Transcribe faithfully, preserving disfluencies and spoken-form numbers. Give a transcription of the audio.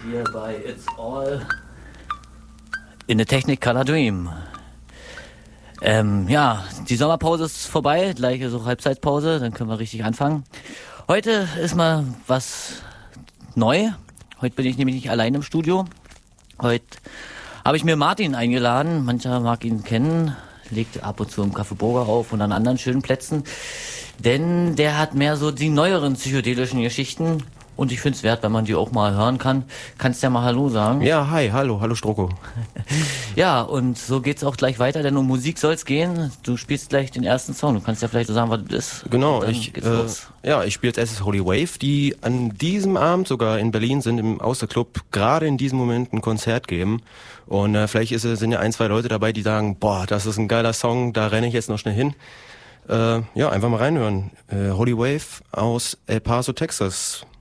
hier bei It's All in the Technicolor Dream. Ähm, ja, die Sommerpause ist vorbei, gleich so Halbzeitpause, dann können wir richtig anfangen. Heute ist mal was neu. Heute bin ich nämlich nicht allein im Studio. Heute habe ich mir Martin eingeladen. Mancher mag ihn kennen, legt ab und zu im Café Burger auf und an anderen schönen Plätzen. Denn der hat mehr so die neueren psychedelischen Geschichten. Und ich finde es wert, wenn man die auch mal hören kann. Kannst ja mal Hallo sagen? Ja, hi, hallo, hallo Stroko. Ja, und so geht's auch gleich weiter, denn um Musik soll's gehen. Du spielst gleich den ersten Song. Du kannst ja vielleicht sagen, was das ist. Genau, ich, äh, ja, ich spiele jetzt erstes Holy Wave, die an diesem Abend sogar in Berlin sind, im Austerclub, gerade in diesem Moment ein Konzert geben. Und äh, vielleicht ist, sind ja ein, zwei Leute dabei, die sagen, boah, das ist ein geiler Song, da renne ich jetzt noch schnell hin. Äh, ja, einfach mal reinhören. Äh, Holy Wave aus El Paso, Texas.